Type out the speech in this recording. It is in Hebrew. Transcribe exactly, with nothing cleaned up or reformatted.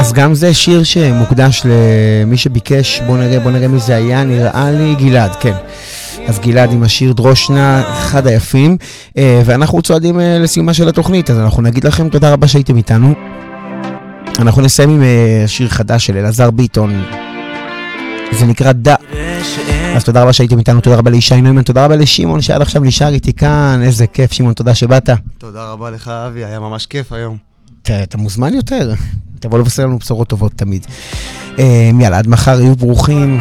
אז גם זה שיר שמוקדש למי שביקש, בוא נראה, בוא נראה מי זה היה, נראה לי גלעד, כן. אז גלעד עם השיר דרושנה, אחד היפים, ואנחנו צועדים לסיומה של התוכנית, אז אנחנו נגיד לכם תודה רבה שהייתם איתנו. אנחנו נסיים עם שיר חדש של אלעזר ביטון, זה נקרא דה. אז תודה רבה שהייתם איתנו, תודה רבה לישי נוימן, תודה רבה לשמעון שעד עכשיו נשאר איתי כאן, איזה כיף שמעון, תודה שבאת. תודה רבה לך אבי, היה ממש כיף היום. אתה מוזמן יותר, תבוא לבשר לנו בשורות טובות תמיד. יאללה, עד מחר, יהיו ברוכים,